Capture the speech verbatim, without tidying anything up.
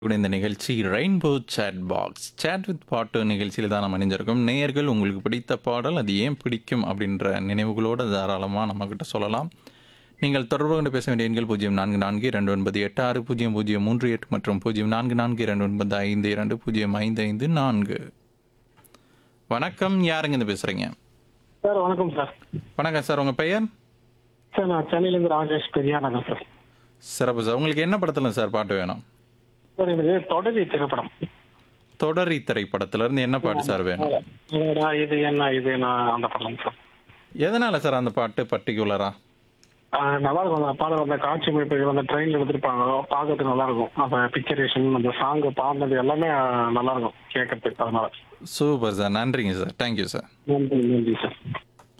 கூட இந்த நிகழ்ச்சி rainbow chat box chat with பாட்டு நிகழ்ச்சியில் தான் நம்ம இணைஞ்சிருக்கோம். நேயர்கள் உங்களுக்கு பிடித்த பாடல் அது ஏன் பிடிக்கும் அப்படின்ற நினைவுகளோடு தாராளமாக நம்மக்கிட்ட சொல்லலாம். நீங்கள் தொடர்பு கொண்டு பேச வேண்டிய எண்கள் பூஜ்ஜியம் நான்கு நான்கு இரண்டு ஒன்பது எட்டு ஆறு பூஜ்ஜியம் பூஜ்ஜியம் மூன்று எட்டு மற்றும் பூஜ்ஜியம் நான்கு நான்கு இரண்டு ஒன்பது ஐந்து இரண்டு பூஜ்ஜியம் ஐந்து ஐந்து நான்கு. வணக்கம், யாருங்க இருந்து பேசுகிறீங்க? சார் வணக்கம் சார். வணக்கம் சார், உங்கள் பெயர்? சார் நான் சென்னையிலேருந்து ராஜேஷ் பெரியார் நகர் சார். சிறப்பு சார். உங்களுக்கு என்ன படத்தில் சார் பாட்டு வேணும்? சார் எனக்கு தொடரி திரைப்படம். தொடரி திரைப்படத்திலேருந்து என்ன பாட்டு சார் வேணும்? என்னடா இது என்ன இது நான் அந்த படம் சார். எதனால் சார் அந்த பாட்டு பர்டிகுலராக? ஆஹ் நல்லா இருக்கும் அந்த பாடல், அந்த காட்சி அமைப்புகள் அந்த ட்ரெயினில் எடுத்திருப்பாங்க, பார்க்கறதுக்கு நல்லா இருக்கும். அந்த பிக்சரேஷன் அந்த சாங்கு பாடினது எல்லாமே ஆஹ் நல்லா இருக்கும் கேட்கறதுக்கு. அதனால சூப்பர் சார், நன்றிங்க சார், தேங்க்யூ சார். நன்றி நன்றி சார்.